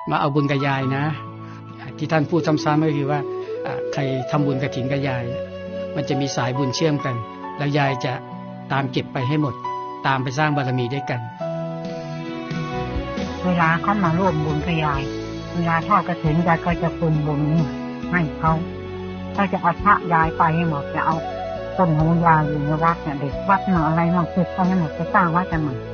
มาเอาบุญกับยายนะที่ท่านพูดซ้ำๆก็คือว่าใครทำบุญกฐินกับยายมันจะมีสายบุญเชื่อมกันแล้วยายจะตามเก็บไปให้หมดตามไปสร้างบารมีด้วยกันเวลาเขามาร่วมบุญกับยายเวลาทอดกฐินยายก็จะปรุงบุญให้เขาจะเอาพระยายไปให้หมดจะเอาต้นของยายอยู่ในวัดเนี่ยเด็กวัดหน่ออะไรมั่งติดไปให้หมดจะสร้างวัดกันหมด